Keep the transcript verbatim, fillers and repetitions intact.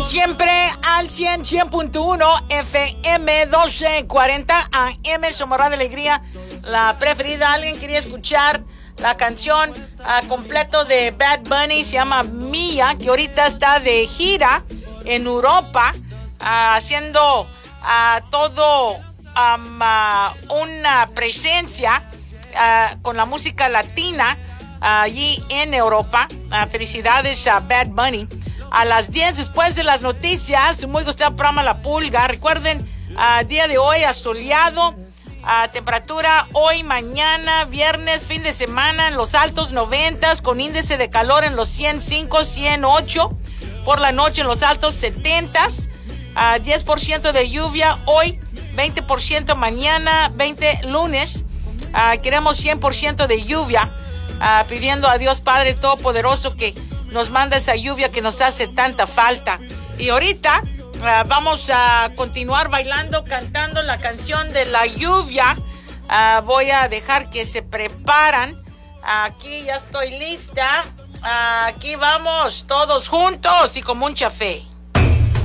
Siempre al cien, cien punto uno F M doce cuarenta A M, Somos Radio Alegría, la preferida. Alguien quería escuchar la canción uh, completo de Bad Bunny, se llama Mía, que ahorita está de gira en Europa, uh, haciendo uh, todo um, uh, una presencia uh, con la música latina uh, allí en Europa. Uh, felicidades a Bad Bunny. A las diez después de las noticias, muy gustado programa La Pulga. Recuerden, uh, día de hoy asoleado, uh, temperatura hoy, mañana, viernes, fin de semana en los altos noventas, con índice de calor en los ciento cinco, ciento ocho, por la noche en los altos setentas, uh, diez por ciento de lluvia hoy, veinte por ciento mañana, veinte lunes. Uh, queremos cien por ciento de lluvia, uh, pidiendo a Dios Padre Todopoderoso que nos manda esa lluvia que nos hace tanta falta. Y ahorita uh, vamos a continuar bailando, cantando la canción de la lluvia. Uh, voy a dejar que se preparan. Aquí ya estoy lista. Uh, aquí vamos todos juntos y con mucha fe.